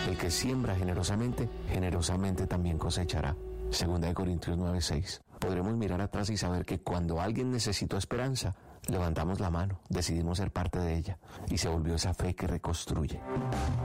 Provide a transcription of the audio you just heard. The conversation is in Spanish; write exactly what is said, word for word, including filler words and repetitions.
El que siembra generosamente, generosamente también cosechará. Segunda de Corintios nueve seis. Podremos mirar atrás y saber que cuando alguien necesitó esperanza, levantamos la mano, decidimos ser parte de ella, y se volvió esa fe que reconstruye.